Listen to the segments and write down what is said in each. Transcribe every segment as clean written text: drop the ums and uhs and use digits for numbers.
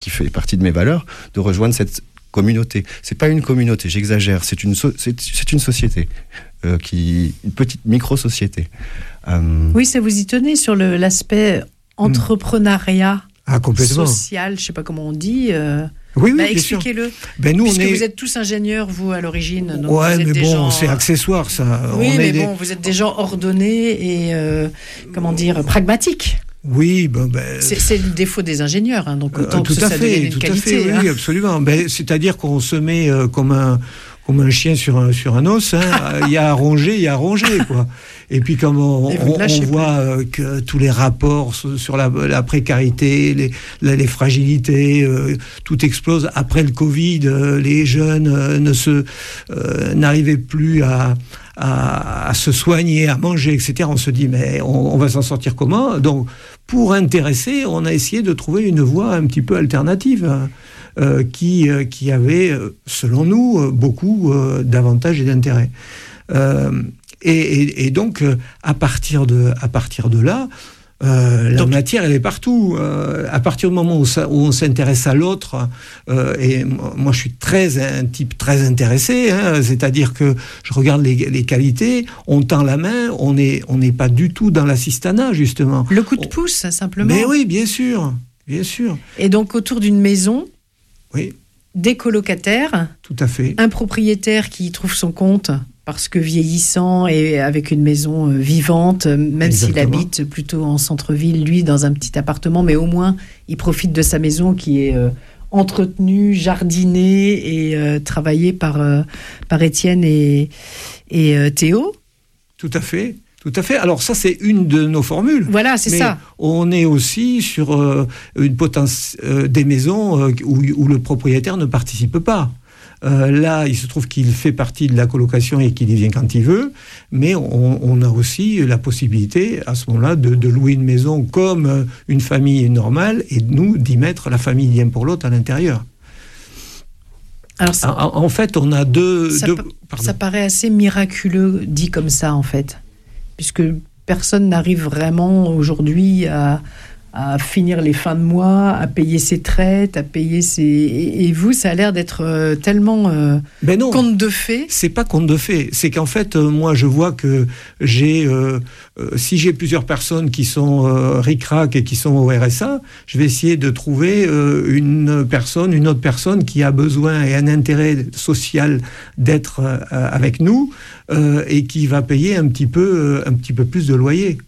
qui fait partie de mes valeurs, de rejoindre cette communauté. C'est pas une communauté, j'exagère, c'est une société, une petite micro-société. Oui, ça vous y tenez sur l'aspect entrepreneuriat social, je sais pas comment on dit. Oui, expliquez-le. Vous êtes tous ingénieurs, vous, à l'origine. Ouais, mais bon, c'est accessoire, ça. Oui, vous êtes des gens ordonnés et, pragmatiques. Oui, c'est le défaut des ingénieurs, donc autant que ça devienne une qualité. Fait, oui, absolument. C'est-à-dire qu'on se met comme un chien sur un os. Il y a à ronger, quoi. Et puis comme on voit que tous les rapports sur la précarité, les fragilités, tout explose. Après le Covid, les jeunes n'arrivaient plus à se soigner, à manger, etc. On se dit, mais on va s'en sortir comment ? Donc, pour intéresser, on a essayé de trouver une voie un petit peu alternative qui avait, selon nous, beaucoup d'avantages et d'intérêts. Et donc, à partir de là, la matière, elle est partout. À partir du moment où on s'intéresse à l'autre, et moi je suis un type très intéressé, c'est-à-dire que je regarde les qualités, on tend la main, on n'est pas du tout dans l'assistanat, justement. Le coup de pouce, simplement. Mais oui, bien sûr. Et donc, autour d'une maison, oui, des colocataires, tout à fait, un propriétaire qui trouve son compte parce que vieillissant et avec une maison vivante, même Exactement. S'il habite plutôt en centre-ville, lui, dans un petit appartement, mais au moins, il profite de sa maison qui est entretenue, jardinée et travaillée par Étienne et Théo. Tout à fait. Alors ça, c'est une de nos formules. Voilà, c'est ça. On est aussi sur des maisons où le propriétaire ne participe pas. Là, il se trouve qu'il fait partie de la colocation et qu'il y vient quand il veut, mais on a aussi la possibilité, à ce moment-là, de louer une maison comme une famille normale et nous, d'y mettre la famille l'un pour l'autre à l'intérieur. Alors en fait, on a ça paraît assez miraculeux, dit comme ça, en fait, puisque personne n'arrive vraiment aujourd'hui à finir les fins de mois, à payer ses traites, à payer ses... Et vous, ça a l'air d'être tellement conte de fées. C'est pas conte de fées. C'est qu'en fait, moi, je vois que si j'ai plusieurs personnes qui sont ric-rac et qui sont au RSA, je vais essayer de trouver une autre personne qui a besoin et un intérêt social d'être avec nous et qui va payer un petit peu plus de loyer.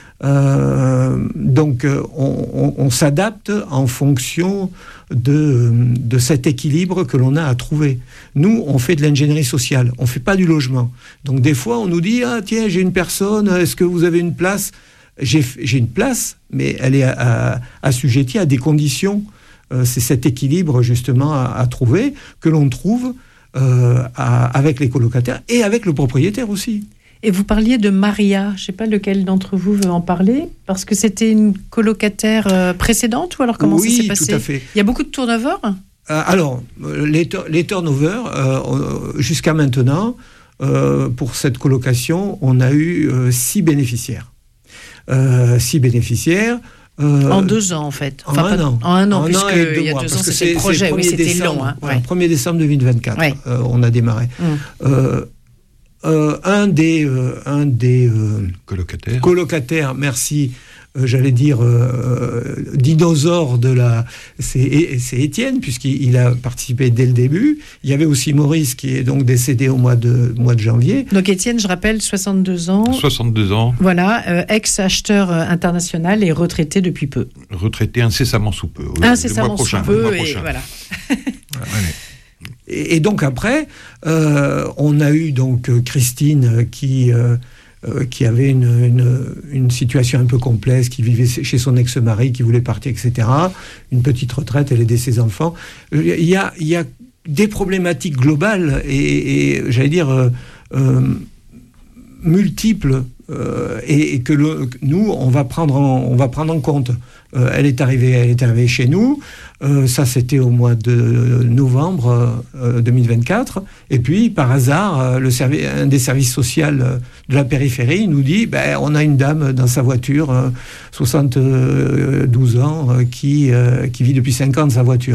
Donc on s'adapte en fonction de cet équilibre que l'on a à trouver. Nous, on fait de l'ingénierie sociale, on fait pas du logement. Donc des fois, on nous dit « Ah tiens, j'ai une personne, est-ce que vous avez une place ?» J'ai une place, mais elle est assujettie à des conditions. C'est cet équilibre justement à trouver, que l'on trouve avec les colocataires et avec le propriétaire aussi. Et vous parliez de Maria, je ne sais pas lequel d'entre vous veut en parler, parce que c'était une colocataire précédente, ou alors comment ça s'est passé ? Oui, tout à fait. Il y a beaucoup de turnover ? Alors, les turnovers, jusqu'à maintenant, pour cette colocation, on a eu 6 bénéficiaires. 6 bénéficiaires. En 2 ans, en fait. En un an, puisque il y a 2 ans, c'était le projet, oui, c'était long. 1er décembre 2024, ouais. On a démarré. Un des colocataires, merci, j'allais dire dinosaure c'est Étienne, puisqu'il a participé dès le début. Il y avait aussi Maurice qui est donc décédé au mois de janvier. Donc Étienne, je rappelle, 62 ans. Voilà, ex-acheteur international et retraité depuis peu. Retraité incessamment sous peu. Incessamment sous peu, et voilà. Et donc après, on a eu donc Christine qui avait une situation un peu complexe, qui vivait chez son ex-mari, qui voulait partir, etc. Une petite retraite, elle aidait ses enfants. Il y a des problématiques globales et j'allais dire multiples et que nous on va prendre en compte. Elle est arrivée chez nous. Ça, c'était au mois de novembre 2024. Et puis, par hasard, un des services sociaux de la périphérie nous dit on a une dame dans sa voiture, 72 ans, qui vit depuis 5 ans dans sa voiture.